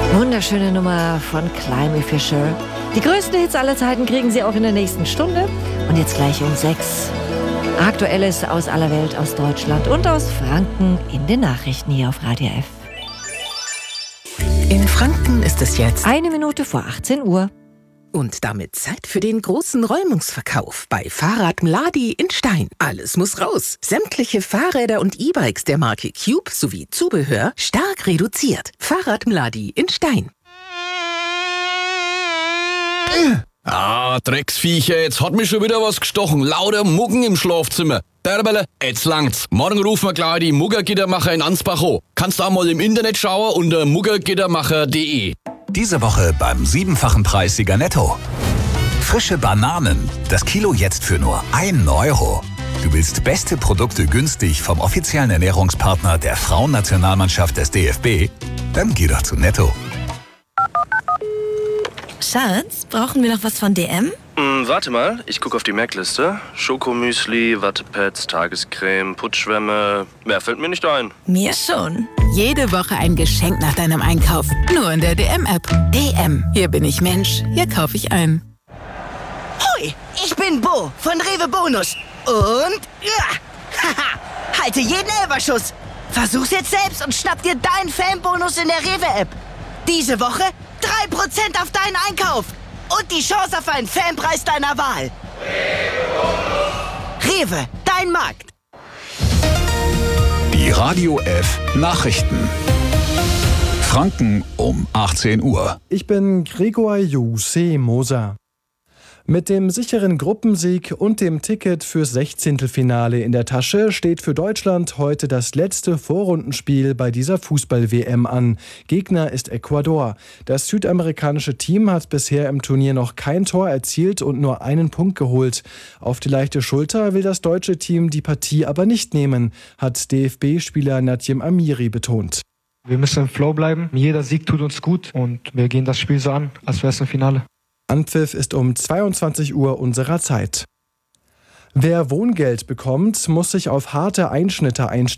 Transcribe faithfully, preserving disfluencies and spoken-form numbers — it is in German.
Wunderschöne Nummer von Climby Fisher. Die größten Hits aller Zeiten kriegen Sie auch in der nächsten Stunde. Und jetzt gleich um sechs. Aktuelles aus aller Welt, aus Deutschland und aus Franken in den Nachrichten hier auf Radio F. In Franken ist es jetzt Eine Minute vor achtzehn Uhr. Und damit Zeit für den großen Räumungsverkauf bei Fahrrad Mladi in Stein. Alles muss raus. Sämtliche Fahrräder und E-Bikes der Marke Cube sowie Zubehör stark reduziert. Fahrrad Mladi in Stein. Ah, Drecksviecher, jetzt hat mich schon wieder was gestochen. Lauter Muggen im Schlafzimmer. Derbele, jetzt langt's. Morgen rufen wir gleich die Muggergittermacher in Ansbach an. Kannst auch mal im Internet schauen unter muggergittermacher punkt de. Diese Woche beim siebenfachen Preissieger Netto. Frische Bananen. Das Kilo jetzt für nur ein Euro. Du willst beste Produkte günstig vom offiziellen Ernährungspartner der Frauennationalmannschaft des D F B? Dann geh doch zu Netto. Schatz, brauchen wir noch was von D M? Hm, warte mal, ich gucke auf die Merkliste. Schokomüsli, Wattepads, Tagescreme, Putzschwämme. Mehr fällt mir nicht ein. Mir schon. Jede Woche ein Geschenk nach deinem Einkauf. Nur in der D M-App. D M. Hier bin ich Mensch. Hier kaufe ich ein. Hoi, ich bin Bo von Rewe Bonus. Und... Ja, haha, halte jeden Elberschuss. Versuch's jetzt selbst und schnapp dir deinen Fanbonus in der Rewe-App. Diese Woche drei Prozent auf deinen Einkauf. Und die Chance auf einen Fanpreis deiner Wahl. Rewe, dein Markt. Die Radio F Nachrichten. Franken um achtzehn Uhr. Ich bin Gregor Juse Moser. Mit dem sicheren Gruppensieg und dem Ticket fürs Sechzehntelfinale in der Tasche steht für Deutschland heute das letzte Vorrundenspiel bei dieser Fußball-W M an. Gegner ist Ecuador. Das südamerikanische Team hat bisher im Turnier noch kein Tor erzielt und nur einen Punkt geholt. Auf die leichte Schulter will das deutsche Team die Partie aber nicht nehmen, hat D F B-Spieler Nadjem Amiri betont. Wir müssen im Flow bleiben. Jeder Sieg tut uns gut und wir gehen das Spiel so an, als wäre es ein Finale. Anpfiff ist um zweiundzwanzig Uhr unserer Zeit. Wer Wohngeld bekommt, muss sich auf harte Einschnitte einstellen.